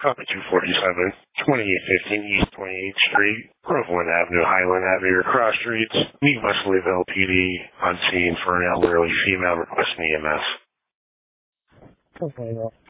Copy 247, 2815 East 28th Street, Groveland Avenue, Highland Avenue, or Cross Streets. We must leave LPD on scene for an elderly female requesting EMS. Okay, well.